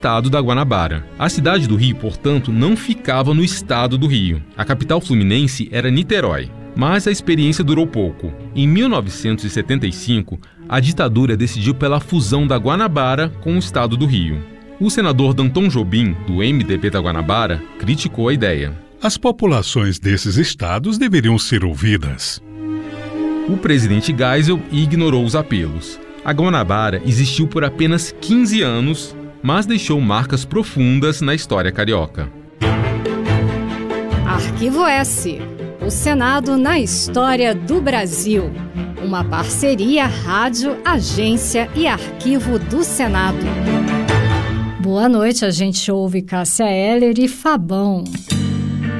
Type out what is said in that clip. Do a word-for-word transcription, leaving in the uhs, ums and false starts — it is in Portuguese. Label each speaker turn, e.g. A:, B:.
A: estado da Guanabara. A cidade do Rio, portanto, não ficava no estado do Rio. A capital fluminense era Niterói. Mas a experiência durou pouco. Em mil novecentos e setenta e cinco, a ditadura decidiu pela fusão da Guanabara com o estado do Rio. O senador Danton Jobim, do M D B da Guanabara, criticou a ideia.
B: As populações desses estados deveriam ser ouvidas.
A: O presidente Geisel ignorou os apelos. A Guanabara existiu por apenas quinze anos, mas deixou marcas profundas na história carioca.
C: Arquivo S. O Senado na história do Brasil. Uma parceria Rádio, Agência e Arquivo do Senado. Boa noite, a gente ouve Cássia Eller e Fabão.